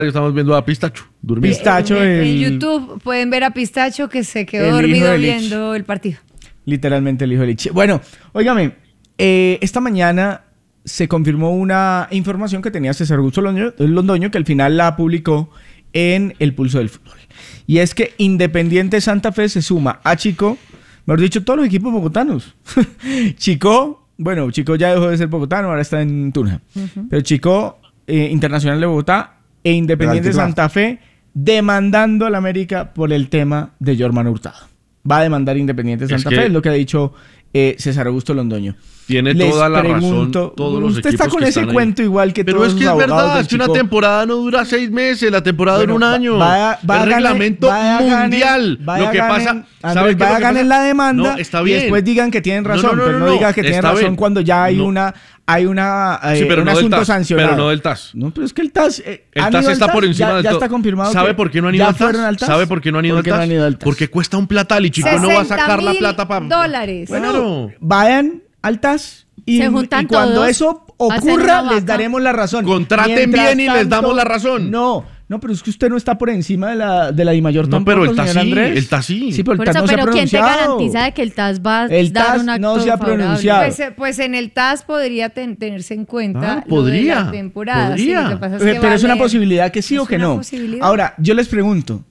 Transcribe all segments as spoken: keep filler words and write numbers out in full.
estamos viendo a Pistacho durmiendo. Pistacho, en, el... en YouTube pueden ver a Pistacho que se quedó el dormido hijo de viendo el partido. Literalmente el hijo de Lich. Bueno, óigame, eh, esta mañana se confirmó una información que tenía César Augusto Londoño, Londoño, que al final la publicó en El Pulso del Fútbol. Y es que Independiente Santa Fe se suma a Chico, mejor dicho, todos los equipos bogotanos. Chico, bueno, Chico ya dejó de ser bogotano, ahora está en Tunja. Uh-huh. Pero Chico, eh, Internacional de Bogotá e Independiente Santa Fe demandando a la América por el tema de Jorman Hurtado. Va a demandar Independiente Santa es Fe, es lo que ha dicho eh, César Augusto Londoño. Tiene Les toda la pregunto, razón. Todos los usted está con ese cuento ahí. Igual que Pero todos es que los es verdad, es que Chico. Una temporada no dura seis meses, la temporada bueno, dura un año. Va, va el gane, reglamento mundial. Vaya lo que ganen, pasa, ¿sabe qué? Vaya ganen la demanda no, está bien. Y después digan que tienen razón, no, no, no, pero no, no digan que tienen razón bien. Cuando ya hay no. una hay una eh, sí, pero un no asunto T A S, sancionado. Pero no del T A S. No, pero es que el T A S eh, el T A S está por encima ya, del ya todo. está confirmado. ¿Sabe por qué no han ido al T A S? ¿Sabe por qué no han ido al T A S? Porque cuesta un platal y Chico no va a sacar la plata para dólares. Bueno, vayan al T A S. Y, Se juntan y cuando todos, eso ocurra, les daremos la razón. Contraten Mientras bien y tanto, les damos la razón. No, no, pero es que usted no está por encima de la, de la DIMAYOR no, tampoco, pero el T A S sí, Andrés. el T A S sí. Sí, pero el por T A S eso, no pero se ha ¿quién te pronunciado? garantiza de que el T A S va a el dar T A S un acto no se ha favorable? pronunciado. Pues, pues en el T A S podría ten, tenerse en cuenta ah, podría, lo de la temporada. Podría. Sí, lo que pasa es pero que pero es una vale, posibilidad que sí o que no. Posibilidad. Ahora, yo les pregunto,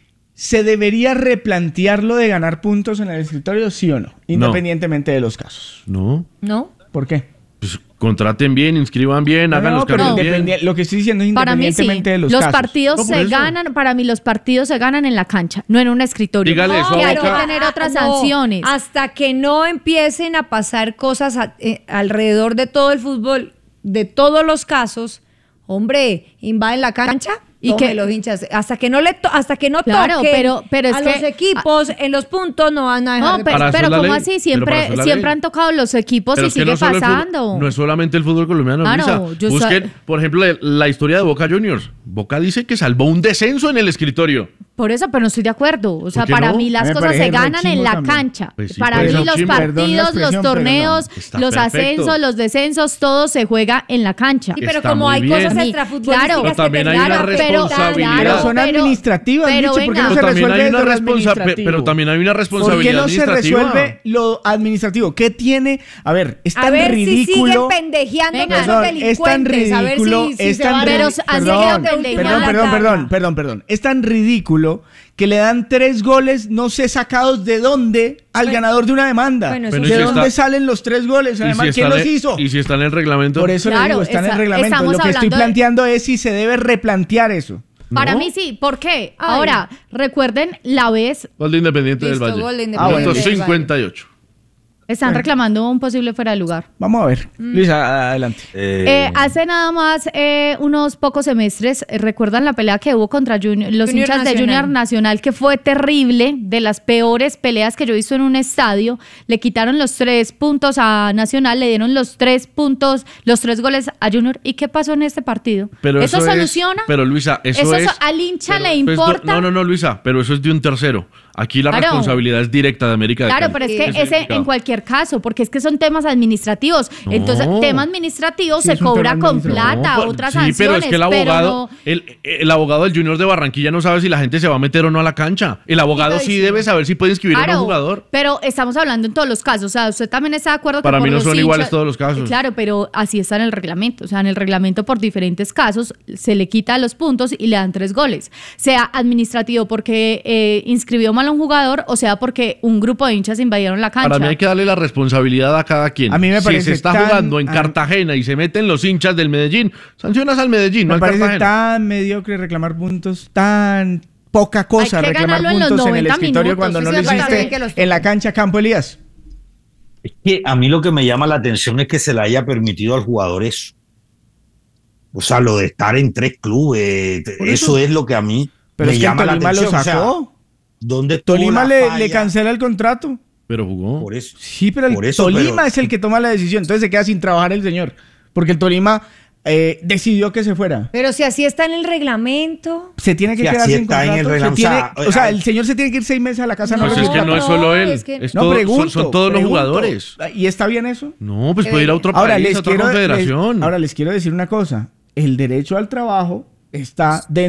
¿se debería replantear lo de ganar puntos en el escritorio, sí o no? Independientemente no. de los casos. No. ¿No? ¿Por qué? Pues contraten bien, inscriban bien, no, hagan no, los cambios bien. bien. Lo que estoy diciendo es para independientemente mí sí. de los, los casos. partidos no, se eso. ganan, para mí los partidos se ganan en la cancha, no en un escritorio. Dígale no, eso que a hay que Boca. tener otras No, sanciones. hasta que no empiecen a pasar cosas a, eh, alrededor de todo el fútbol, de todos los casos, hombre, invaden la cancha. Y que los hinchas hasta que no le to- hasta que no claro, toquen pero, pero es a que, los equipos en los puntos no van a dejar no, de pero, pasar. pero ¿cómo ley. así? Siempre, Pero siempre ley. han tocado los equipos Pero y es que sigue no solo el pasando. fútbol, no es solamente el fútbol colombiano, Ah, Luisa. no, yo Busquen, so- por ejemplo, la historia de Boca Juniors. Boca dice que salvó un descenso en el escritorio. Por eso, pero no estoy de acuerdo. O sea, ¿Por qué para no? mí las Me cosas parece se ganan re en la chimbo también. cancha. Pues sí, para pues mí eso los chimbo. Perdón la partidos, expresión, los pero torneos, no. Está los perfecto. ascensos, los descensos, todo se juega en la cancha. Sí, pero Está como muy hay bien. cosas Claro, extrafutbolísticas pero también que hay una terminan pero, responsabilidad. Pero claro, son pero- administrativas, pero Licho, ¿por qué venga. no se Pero también, resuelve hay una lo responsa- pe- administrativo? pero también hay una ¿Por qué responsabilidad no se administrativa. resuelve lo administrativo? ¿Qué tiene? A ver, es tan a ver ridículo. si siguen pendejeando Venga, a Perdón, esos es tan delincuentes. A ver ridículo, si, si es se tan van a- Pero ridículo. así Perdón, quedó de última perdón, la perdón, tabla. perdón, perdón, perdón. Es tan ridículo que le dan tres goles, no sé sacados de dónde, al Bueno, ganador de una demanda. bueno, eso ¿De sí. Pero si dónde está- salen los tres goles? Y Además, si ¿quién está los en- hizo? Y si está en el reglamento. Por eso le Claro, digo, está en el esa- reglamento. estamos Lo que estoy hablando de- planteando es si se debe replantear eso. Para No. mí sí. ¿Por qué? Ay. Ahora, recuerden la vez, Gol de Independiente Listo, del Valle. gol de Ah, bueno. Independiente del Valle. cincuenta y ocho. están reclamando un posible fuera de lugar. Vamos a ver. Luisa, adelante. Eh, hace nada más eh, unos pocos semestres, eh, ¿recuerdan la pelea que hubo contra Junior- los Junior hinchas de Nacional. Junior Nacional? Que fue terrible, de las peores peleas que yo he visto en un estadio. Le quitaron los tres puntos a Nacional, le dieron los tres puntos, los tres goles a Junior. ¿Y qué pasó en este partido? Pero ¿Eso, eso es- soluciona? pero Luisa, eso, ¿Eso es. so- al hincha pero- le pues, do- importa? no, no, no, Luisa, pero eso es de un tercero. Aquí la Claro. responsabilidad es directa de América de Claro, Cali. pero es Sí, que eso es ese complicado. en cualquier caso, porque es que son temas administrativos. No. Entonces, tema administrativo Sí, se es un cobra tema con administrativo. plata, No, por- otras sí, sanciones. pero es que el abogado, no- el, el abogado del Junior de Barranquilla no sabe si la gente se va a meter o no a la cancha. El abogado sí sí. debe saber si puede inscribir a un Claro, jugador. pero estamos hablando en todos los casos. O sea, usted también está de acuerdo que Para por mí no los son hinchas- iguales todos los casos. Claro, pero así está en el reglamento. O sea, en el reglamento por diferentes casos se le quita los puntos y le dan tres goles. Sea administrativo porque eh, inscribió mal a un jugador o sea porque un grupo de hinchas invadieron la cancha. Para mí hay que darle la responsabilidad a cada quien. A mí me si parece se está tan- jugando en a- Cartagena y se meten los hinchas del Medellín, sancionas al Medellín, no Me al parece Cartagena. tan mediocre reclamar puntos, tan poca cosa Hay que reclamar ganarlo en los puntos en el noventa escritorio minutos. cuando Sí, no sí, lo me parece hiciste bien que los en la cancha Campo Elías. Es que a mí lo que me llama la atención es que se le haya permitido al jugador eso. O sea, lo de estar en tres clubes, Por eso, eso. es lo que a mí Pero me es que llama la Tolima lo atención. O sea, sacó. ¿dónde estuvo Tolima la le, falla? le cancela el contrato. Pero jugó. Por eso. Sí, pero el Por eso, Tolima pero- es el que toma la decisión. Entonces se queda sin trabajar el señor. Porque el Tolima eh, decidió que se fuera. Pero si así está en el reglamento. Se tiene que Sí, quedar así sin está en contrato. el Se reglamento. tiene- O sea, o sea, a- el señor se tiene que ir seis meses a la casa. No, Pues le es que gusta. no es solo él, es que- es No, todo- pregunto, son, son todos los pregunto. jugadores. ¿Y está bien eso? No, pues puede ir a otro Ahora país, a les, otra quiero, confederación. les- ahora les quiero decir una cosa. El derecho al trabajo está dentro